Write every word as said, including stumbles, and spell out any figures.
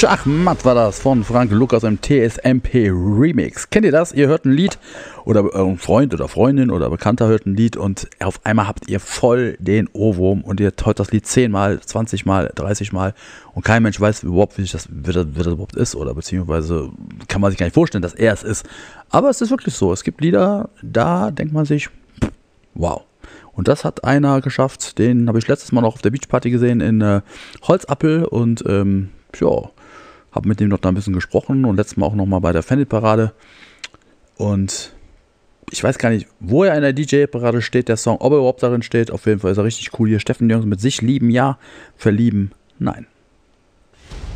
Schachmatt war das von Frank Lukas im T S M P Remix. Kennt ihr das? Ihr hört ein Lied oder ein Freund oder Freundin oder Bekannter hört ein Lied und auf einmal habt ihr voll den Ohrwurm und ihr hört das Lied zehnmal, zwanzigmal, dreißigmal und kein Mensch weiß überhaupt, wie das, wie das, wie das überhaupt ist oder beziehungsweise kann man sich gar nicht vorstellen, dass er es ist. Aber es ist wirklich so. Es gibt Lieder, da denkt man sich, wow. Und das hat einer geschafft, den habe ich letztes Mal noch auf der Beachparty gesehen in äh, Holzappel und ähm, ja, habe mit dem noch da ein bisschen gesprochen und letztes Mal auch noch mal bei der Fanit-Parade. Und ich weiß gar nicht, wo er in der D J-Parade steht, der Song, ob er überhaupt darin steht. Auf jeden Fall ist er richtig cool hier. Steffen Jungs mit sich lieben, ja, verlieben, nein.